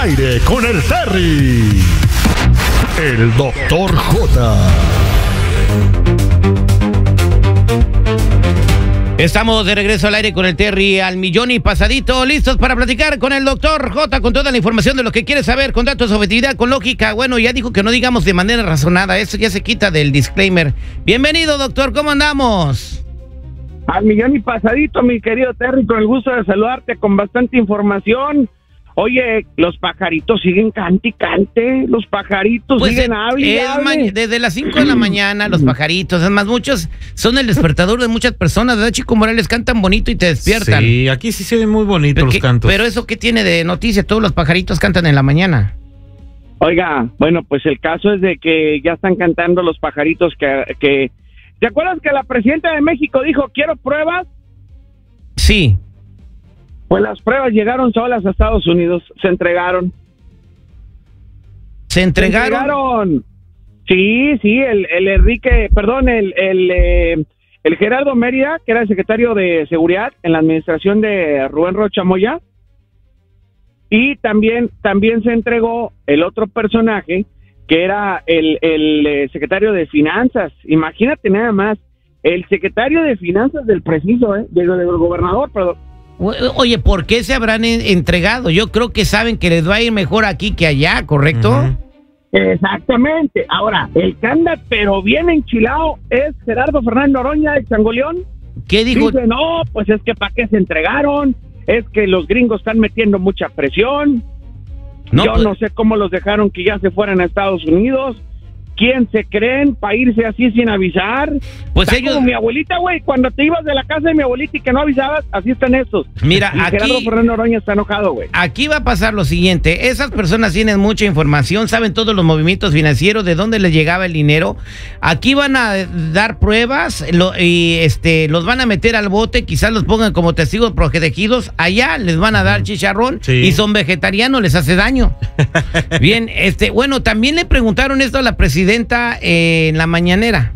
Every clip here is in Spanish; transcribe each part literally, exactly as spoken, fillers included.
aire con el Terry. El doctor J. Estamos de regreso al aire con el Terry al millón y pasadito, listos para platicar con el doctor J con toda la información de lo que quiere saber, con datos, objetividad, con lógica. Bueno, ya dijo que no digamos de manera razonada, eso ya se quita del disclaimer. Bienvenido, doctor, ¿cómo andamos? Al millón y pasadito, mi querido Terry, con el gusto de saludarte con bastante información. Oye, los pajaritos siguen cante y cante, los pajaritos Pues siguen es- hable y es hable. ma- desde las cinco de la mañana, los pajaritos, es más, muchos son el despertador de muchas personas, ¿verdad, Chico Morales? Cantan bonito y te despiertan. Sí, aquí sí se ven muy bonitos pero, los ¿qué- cantos. pero eso, ¿qué tiene de noticia? Todos los pajaritos cantan en la mañana. Oiga, bueno, pues el caso es de que ya están cantando los pajaritos que... que... ¿Te acuerdas que la presidenta de México dijo, quiero pruebas? Sí. Pues las pruebas llegaron solas a Estados Unidos, se entregaron. ¿Se entregaron? Se entregaron. Sí, sí, el, el Enrique, perdón, el, el, eh, el Gerardo Mérida, que era el secretario de Seguridad en la administración de Rubén Rocha Moya, y también, también se entregó el otro personaje, que era el, el eh, secretario de Finanzas. Imagínate nada más, el secretario de Finanzas del preciso, eh, del, del gobernador, perdón. O- Oye, ¿por qué se habrán en- entregado? Yo creo que saben que les va a ir mejor aquí que allá, ¿correcto? Ujú. Exactamente. Ahora, el que anda pero bien enchilado es Gerardo Fernando Oroña, el Changoleón. ¿Qué dijo? Dice, no, pues es que para qué se entregaron, es que los gringos están metiendo mucha presión. No, Yo pues- no sé cómo los dejaron que ya se fueran a Estados Unidos. ¿Quién se creen para irse así sin avisar? Pues Está ellos- como mi abuelita, güey, cuando te ibas de la casa de mi abuelita y que no avisabas, así están estos. Mira, Y Gerardo aquí, Fernando Oroña está enojado, güey. aquí va a pasar lo siguiente. Esas personas tienen mucha información, saben todos los movimientos financieros, de dónde les llegaba el dinero. Aquí van a dar pruebas lo- y este los van a meter al bote, quizás los pongan como testigos protegidos. Allá les van a dar chicharrón Sí. y son vegetarianos, les hace daño. Bien, este, bueno, también le preguntaron esto a la presidenta eh, en la mañanera.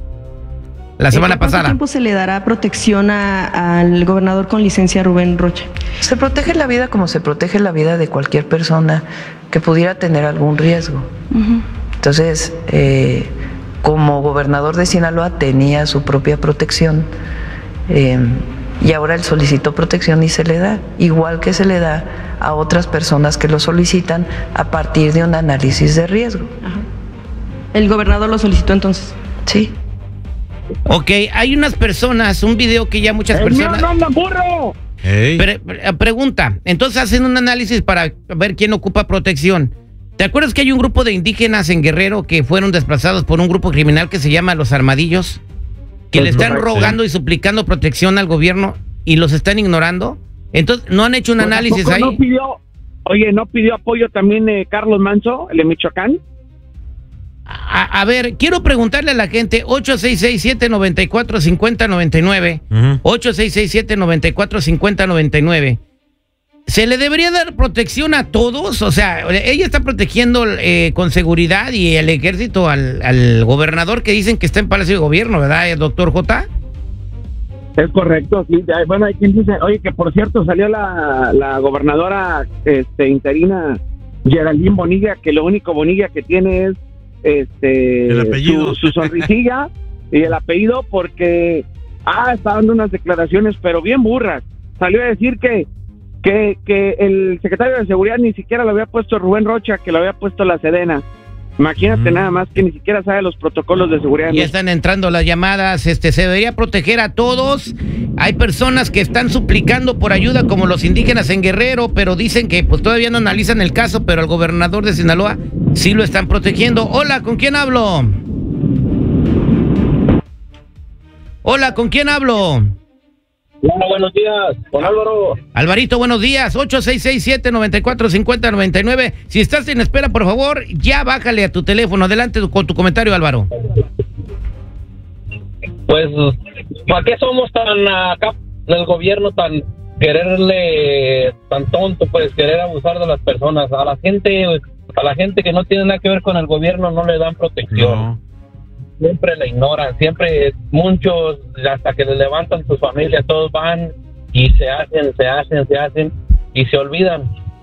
La semana ¿Por cuánto pasada. tiempo se le dará protección a- al gobernador con licencia Rubén Rocha? Se protege la vida como se protege la vida de cualquier persona que pudiera tener algún riesgo. Ujú. Entonces, eh, como gobernador de Sinaloa tenía su propia protección eh, y ahora él solicitó protección y se le da, igual que se le da a otras personas que lo solicitan a partir de un análisis de riesgo. Ajá. El gobernador lo solicitó entonces. Sí. Ok, hay unas personas, un video que ya muchas ¡El mío personas... no anda burro! Ey. Pre- pre- pregunta, entonces hacen un análisis para ver quién ocupa protección. ¿Te acuerdas que hay un grupo de indígenas en Guerrero que fueron desplazados por un grupo criminal que se llama Los Armadillos? Que le Es están correcto. rogando y suplicando protección al gobierno y los están ignorando. Entonces, ¿no han hecho un Pues, análisis ¿tampoco ahí? No pidió, oye, ¿no pidió apoyo también eh, Carlos Manso, el de Michoacán? A, a ver, quiero preguntarle a la gente, ocho seis seis, siete nueve cuatro, cinco cero nueve nueve, Ujú. ocho seis seis, siete nueve cuatro, cinco cero nueve nueve. ¿Se le debería dar protección a todos? O sea, ella está protegiendo eh, con seguridad y el ejército al, al gobernador que dicen que está en Palacio de Gobierno, ¿verdad, doctor J? Es correcto, sí. ya- Bueno, hay quien dice, oye, que por cierto salió la, la gobernadora este, interina Geraldine Bonilla, que lo único Bonilla que tiene es este El apellido. Su, su sonrisilla y el apellido, porque ah, está dando unas declaraciones, pero bien burras. Salió a decir que que, que el secretario de Seguridad ni siquiera lo había puesto Rubén Rocha, que lo había puesto la Sedena. Imagínate Mm. nada más que ni siquiera sabe los protocolos de seguridad. Ya están entrando las llamadas, este, se debería proteger a todos. Hay personas que están suplicando por ayuda, como los indígenas en Guerrero, pero dicen que pues todavía no analizan el caso, pero al gobernador de Sinaloa sí lo están protegiendo. Hola, ¿con quién hablo? Hola, ¿con quién hablo? Hola, buenos días, con Álvaro. Alvarito, buenos días. ocho seis seis, siete nueve cuatro, cinco cero nueve nueve. Si estás en espera, por favor, ya bájale a tu teléfono. Adelante con tu comentario, Álvaro. Pues, ¿para qué somos tan acá del gobierno, tan quererle, tan tonto, pues querer abusar de las personas? A la gente, a la gente que no tiene nada que ver con el gobierno no le dan protección. No. Siempre la ignoran, siempre muchos, hasta que le levantan sus familias, todos van y se hacen, se hacen, se hacen y se olvidan.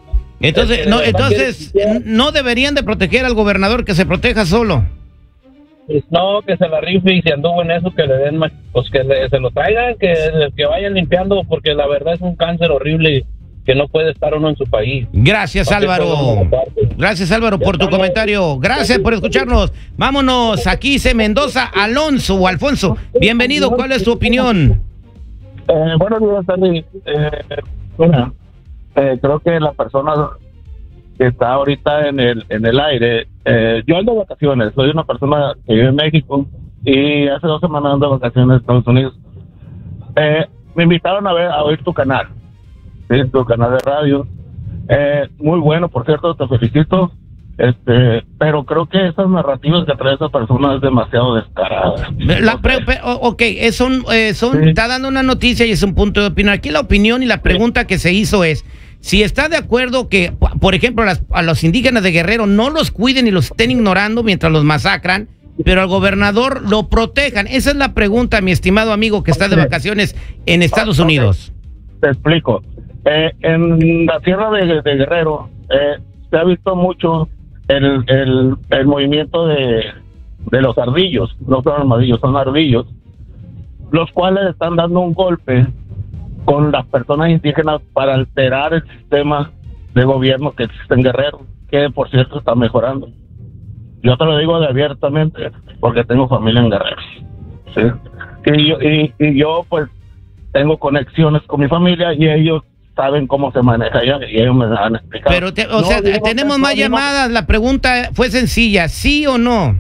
Entonces, Es que no, de verdad entonces quiere- no deberían de proteger al gobernador, que se proteja solo. Pues no, que se la rife y si anduvo en eso, que le den más, pues que le- se lo traigan, que, que vayan limpiando, porque la verdad es un cáncer horrible que no puede estar uno en su país. Gracias, Aunque Álvaro. todo lo comparte. Gracias, Álvaro, Ya por tu estamos. comentario. Gracias por escucharnos. Vámonos, aquí se Mendoza, Alonso o Alfonso. Bienvenido, ¿cuál es tu opinión? Eh, buenos días, Terry. Eh, bueno, eh, creo que la persona que está ahorita en el en el aire, eh, yo ando de vacaciones, soy una persona que vive en México y hace dos semanas ando de vacaciones en Estados Unidos. Eh, me invitaron a ver a oír tu canal, ¿sí? Tu canal de radio. Eh, muy bueno, por cierto, te felicito. Este, pero creo que esas narrativas que trae esa persona es demasiado descarada. La pre- pre- o- ok, es un, eh, son, Sí. está dando una noticia y es un punto de opinión. Aquí la opinión y la pregunta que se hizo es si está de acuerdo que, p- por ejemplo, a, las- a los indígenas de Guerrero no los cuiden y los estén ignorando mientras los masacran, pero al gobernador lo protejan. Esa es la pregunta, mi estimado amigo que está de Ok. vacaciones en Estados Ok. Unidos. Te explico. Eh, en la tierra de, de Guerrero eh, se ha visto mucho el, el, el movimiento de, de los ardillos, no son armadillos, son ardillos, los cuales están dando un golpe con las personas indígenas para alterar el sistema de gobierno que existe en Guerrero, que por cierto está mejorando. Yo te lo digo de abiertamente porque tengo familia en Guerrero, ¿sí? Y yo, y, y yo pues tengo conexiones con mi familia y ellos saben cómo se maneja allá y ellos me han explicado. Pero, te- o No sea, digo tenemos que- más no digo- llamadas. La pregunta fue sencilla, ¿sí o no?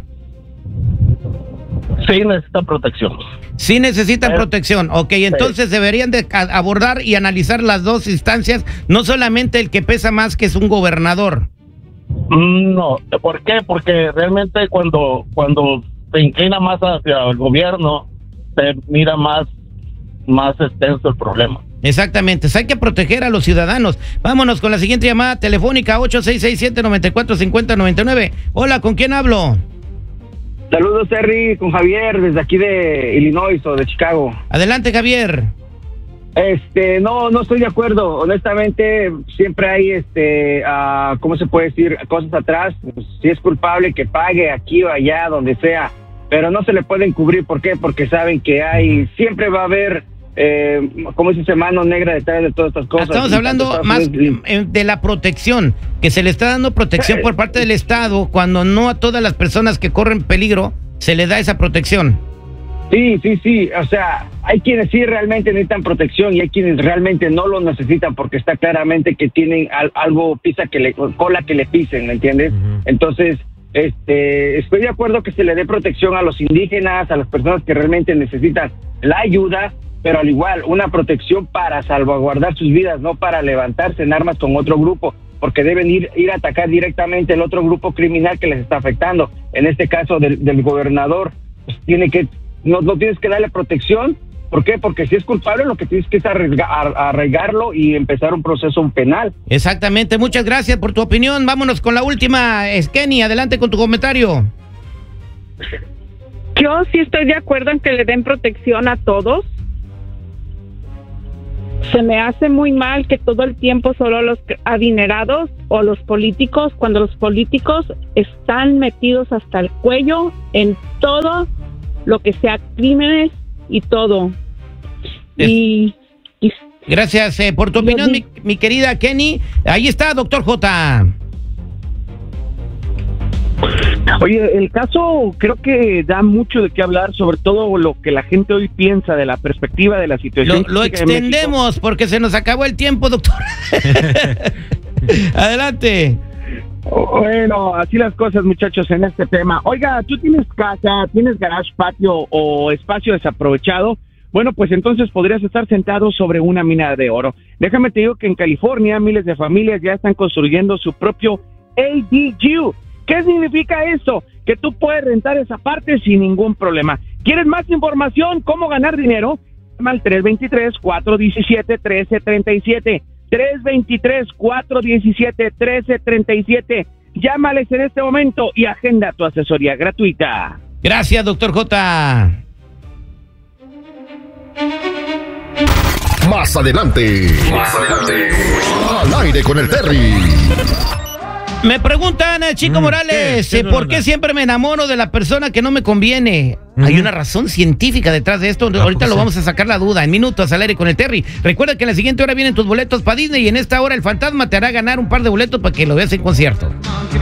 Sí necesitan protección. Sí necesitan Pero- protección, ok, entonces deberían de a- abordar y analizar las dos instancias, no solamente el que pesa más, que es un gobernador. Mm, No, ¿por qué? Porque realmente cuando cuando se inclina más hacia el gobierno, se mira más, más extenso el problema. Exactamente, hay que proteger a los ciudadanos. Vámonos con la siguiente llamada telefónica, ocho seis seis siete, nueve cuatro cinco cero nueve nueve. Hola, ¿con quién hablo? Saludos, Terry, con Javier, desde aquí de Illinois o de Chicago. Adelante, Javier. Este, no, no estoy de acuerdo. Honestamente, siempre hay, este, ah, ¿cómo se puede decir? Cosas atrás. Pues, si es culpable, que pague aquí o allá, donde sea. Pero no se le pueden cubrir. ¿Por qué? Porque saben que hay, siempre va a haber, eh, ¿cómo se dice? Mano negra detrás de todas estas cosas. Estamos Y hablando tanto más Estados Unidos- eh, de la protección, que se le está dando protección por parte del Estado, cuando no a todas las personas que corren peligro se le da esa protección. Sí, sí, sí, o sea, hay quienes sí realmente necesitan protección y hay quienes realmente no lo necesitan porque está claramente que tienen al- algo pisa que le cola que le pisen, ¿me entiendes? Entonces, este, estoy de acuerdo que se le dé protección a los indígenas, a las personas que realmente necesitan la ayuda, pero al igual una protección para salvaguardar sus vidas, no para levantarse en armas con otro grupo, porque deben ir ir a atacar directamente el otro grupo criminal que les está afectando. En este caso del, del gobernador, pues tiene que No, no tienes que darle protección. ¿Por qué? Porque si es culpable, lo que tienes que es arriesga- a- arraigarlo y empezar un proceso penal. Exactamente, muchas gracias por tu opinión. Vámonos con la última, es Kenny, adelante con tu comentario. Yo sí estoy de acuerdo en que le den protección a todos. Se me hace muy mal que todo el tiempo solo los adinerados o los políticos, cuando los políticos están metidos hasta el cuello en todo lo que sea crímenes y todo. Es- Y, y Gracias eh, por tu Yo opinión, di- mi, mi querida Kenny. Ahí está, doctor J. Oye, el caso creo que da mucho de qué hablar, sobre todo lo que la gente hoy piensa de la perspectiva de la Lo, situación. lo política de México. extendemos porque se nos acabó el tiempo, doctor. Adelante. Bueno, así las cosas, muchachos, en este tema. Oiga, ¿tú tienes casa, tienes garage, patio o espacio desaprovechado? Bueno, pues entonces podrías estar sentado sobre una mina de oro. Déjame te digo que en California miles de familias ya están construyendo su propio A D U. ¿Qué significa eso? Que tú puedes rentar esa parte sin ningún problema. ¿Quieres más información? ¿Cómo ganar dinero? Llama al tres dos tres, cuatro uno siete, uno tres tres siete. tres dos tres, cuatro uno siete, uno tres tres siete. Llámales en este momento y agenda tu asesoría gratuita. Gracias, doctor J. Más adelante. Más adelante. Al aire con el Terry. Me preguntan, eh, Chico Mm, Morales, ¿qué? ¿Qué eh, ¿por onda? qué siempre me enamoro de la persona que no me conviene? Ujú. Hay una razón científica detrás de esto. Ahorita pues lo sí. vamos a sacar la duda en minutos al aire con el Terry. Recuerda que en la siguiente hora vienen tus boletos para Disney y en esta hora el fantasma te hará ganar un par de boletos para que lo veas en concierto.